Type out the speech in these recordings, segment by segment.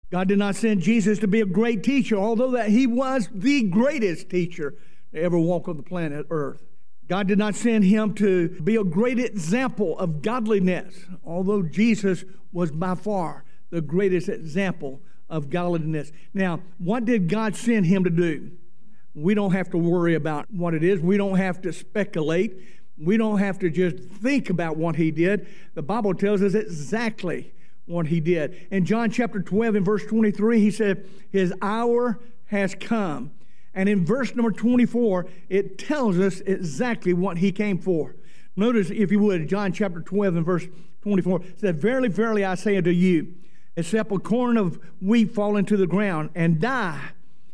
God did not send Jesus to be a great teacher, although that he was the greatest teacher to ever walk on the planet Earth. God did not send him to be a great example of godliness, although Jesus was by far the greatest example of godliness. Now, what did God send him to do? We don't have to worry about what it is. We don't have to speculate. We don't have to just think about what he did. The Bible tells us exactly what he did. In John chapter 12 and verse 23, he said, his hour has come. And in verse number 24, it tells us exactly what he came for. Notice, if you would, John chapter 12 and verse 24, it said, verily, verily, I say unto you, except a corn of wheat fall into the ground and die,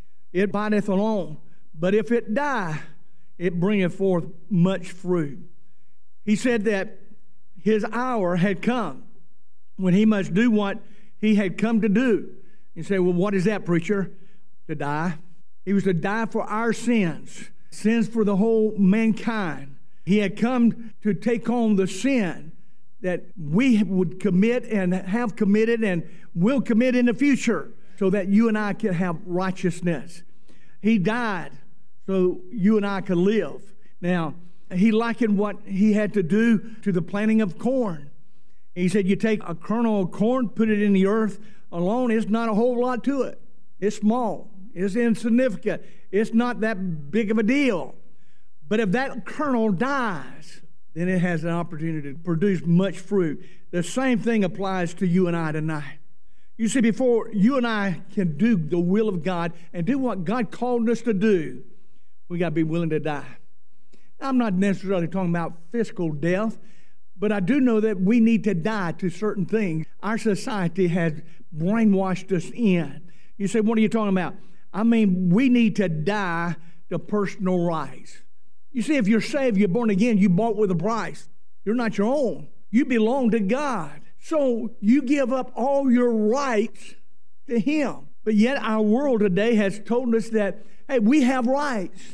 it abideth alone. But if it die, it bringeth forth much fruit. He said that his hour had come when he must do what he had come to do. You say, well, what is that, preacher? To die. He was to die for our sins, sins for the whole mankind. He had come to take on the sin that we would commit and have committed and will commit in the future so that you and I can have righteousness. He died so you and I could live. Now, he likened what he had to do to the planting of corn. He said, you take a kernel of corn, put it in the earth alone, it's not a whole lot to it. It's small. It's insignificant. It's not that big of a deal. But if that kernel dies, then it has an opportunity to produce much fruit. The same thing applies to you and I tonight. You see, before you and I can do the will of God and do what God called us to do, we got to be willing to die. Now, I'm not necessarily talking about physical death, but I do know that we need to die to certain things. Our society has brainwashed us in. You say, what are you talking about? I mean, we need to die to personal rights. You see, if you're saved, you're born again, you bought with a price. You're not your own. You belong to God. So you give up all your rights to him. But yet our world today has told us that, hey, we have rights.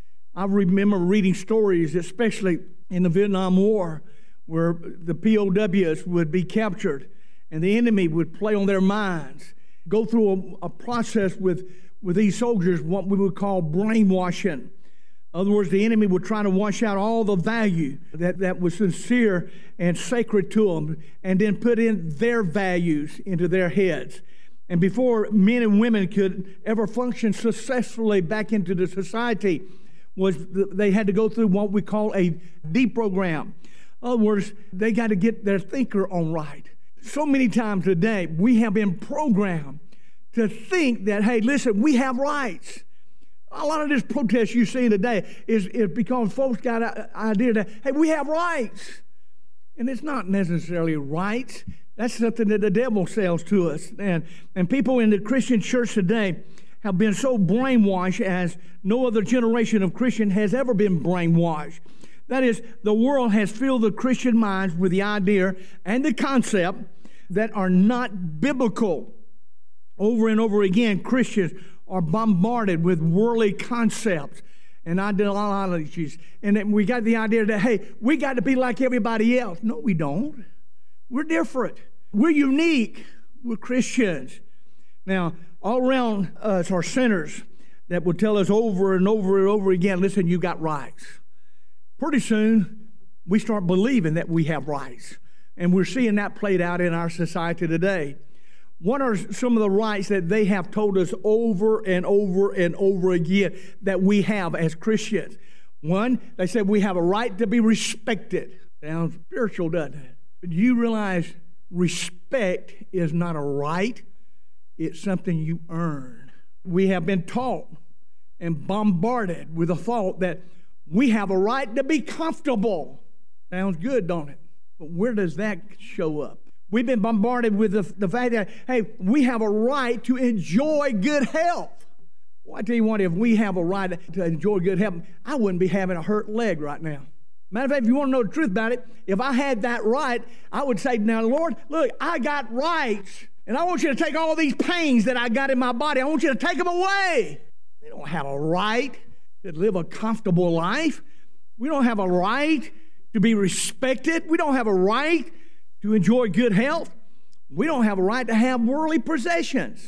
I remember reading stories, especially in the Vietnam War, where the POWs would be captured and the enemy would play on their minds, go through a process with these soldiers, what we would call brainwashing. In other words, the enemy would try to wash out all the value that was sincere and sacred to them, and then put in their values into their heads. And before men and women could ever function successfully back into the society, they had to go through what we call a deprogram. In other words, they got to get their thinker on right. So many times today, we have been programmed to think that, hey, listen, we have rights. A lot of this protest you see today is because folks got an idea that, hey, we have rights. And it's not necessarily rights. That's something that the devil sells to us. And people in the Christian church today have been so brainwashed as no other generation of Christian has ever been brainwashed. That is, the world has filled the Christian minds with the idea and the concept that are not biblical. Over and over again, Christians are bombarded with worldly concepts and ideologies. And then we got the idea that, hey, we got to be like everybody else. No, we don't. We're different. We're unique. We're Christians. Now, all around us are sinners that will tell us over and over and over again, listen, you got rights. Pretty soon, we start believing that we have rights. And we're seeing that played out in our society today. What are some of the rights that they have told us over and over and over again that we have as Christians? One, they said we have a right to be respected. Sounds spiritual, doesn't it? But do you realize respect is not a right? It's something you earn. We have been taught and bombarded with the thought that we have a right to be comfortable. Sounds good, don't it? But where does that show up? We've been bombarded with the fact that, hey, we have a right to enjoy good health. Well, I tell you what, if we have a right to enjoy good health, I wouldn't be having a hurt leg right now. Matter of fact, if you want to know the truth about it, if I had that right, I would say, now, Lord, look, I got rights, and I want you to take all these pains that I got in my body. I want you to take them away. We don't have a right to live a comfortable life. We don't have a right to be respected. We don't have a right to enjoy good health. We don't have a right to have worldly possessions.